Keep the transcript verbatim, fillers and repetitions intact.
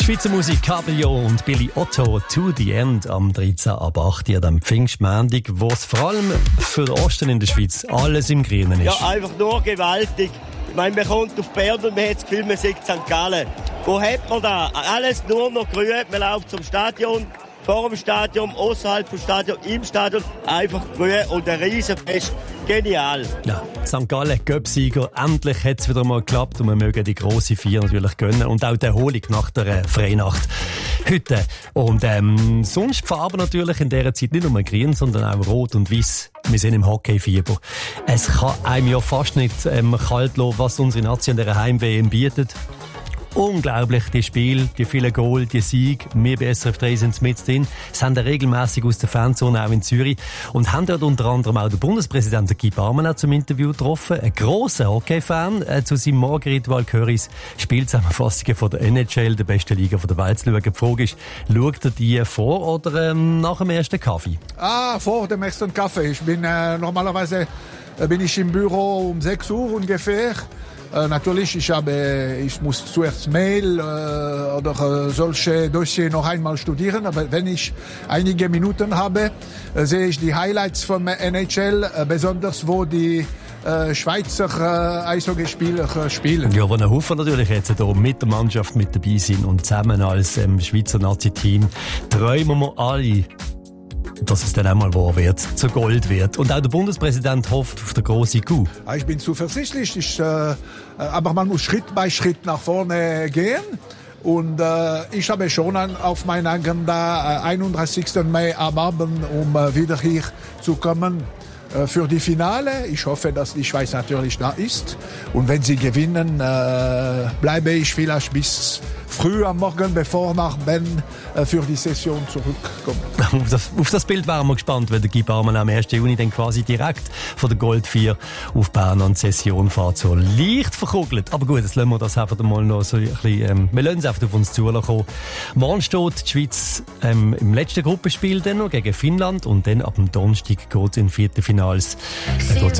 Schweizer Musik, Cabrio und Billy Otto, To The End am dreizehn ab acht Uhr am Pfingstmontag, wo es vor allem für den Osten in der Schweiz alles im Grünen ist. Ja, einfach nur gewaltig. Ich meine, man kommt auf Bern und man hat das Gefühl, man sieht Sankt Gallen. Wo hat man da? Alles nur noch grün. Man läuft zum Stadion, vor dem Stadion, außerhalb vom Stadion, im Stadion. Einfach grün und ein Riesenfest. Genial. Ja, Sankt Gallen, Göpsieger. Endlich hat es wieder mal geklappt und wir mögen die grosse Vier natürlich gönnen. Und auch die Erholung nach der äh, Freinacht heute. Und ähm, sonst die Farben natürlich in dieser Zeit nicht nur grün, sondern auch rot und weiß. Wir sind im Hockeyfieber. Es kann einem ja fast nicht ähm, kalt lassen, was unsere Nation in dieser Heim-W M bietet. Unglaublich, die Spiele, die vielen Goal, die Siege. Wir bei S R F drei sind mit drin. Sie haben regelmässig aus der Fanzone auch in Zürich und haben dort unter anderem auch den Bundespräsidenten Guy Parmelin zum Interview getroffen. Ein grosser Hockey-Fan. Äh, zu seinem Morgenritual gehört es Spielzusammenfassungen von der N H L, der besten Liga der Welt, zu schauen. Die Frage ist, schaut er die vor oder ähm, nach dem ersten Kaffee? Ah, vor dem ersten Kaffee. Ich bin äh, normalerweise äh, bin ich im Büro um sechs Uhr ungefähr. Äh, natürlich, ich, habe, ich muss zuerst Mail äh, oder äh, solche Dossier noch einmal studieren, aber wenn ich einige Minuten habe, äh, sehe ich die Highlights vom N H L, äh, besonders wo die äh, Schweizer äh, Eishockeyspieler äh, spielen. Ja, wo ein Haufen natürlich jetzt hier mit der Mannschaft mit dabei sind und zusammen als ähm, Schweizer Nazi-Team träumen wir alle, dass es dann einmal wahr wird, zu Gold wird. Und auch der Bundespräsident hofft auf den grossen Coup. Ich bin zuversichtlich, ich, äh, aber man muss Schritt bei Schritt nach vorne gehen. Und äh, ich habe schon an, auf meiner Agenda äh, einunddreißigsten Mai am Abend, um äh, wieder hier zu kommen äh, für die Finale. Ich hoffe, dass die Schweiz natürlich da ist. Und wenn sie gewinnen, äh, bleibe ich vielleicht bis früh am Morgen, bevor nach Ben äh, für die Session zurückkommt. Auf das, auf das Bild wären wir gespannt, wenn der Guy Parmelin am ersten Juni dann quasi direkt von der Gold vier auf Bern an die Session fährt. So leicht verkugelt. Aber gut, jetzt lassen wir das einfach mal noch so ein bisschen, ähm, wir lassen es einfach auf uns zukommen. Morgen steht die Schweiz ähm, im letzten Gruppenspiel dann noch gegen Finnland und dann ab dem Donnerstag geht es in Viertelfinals. Dann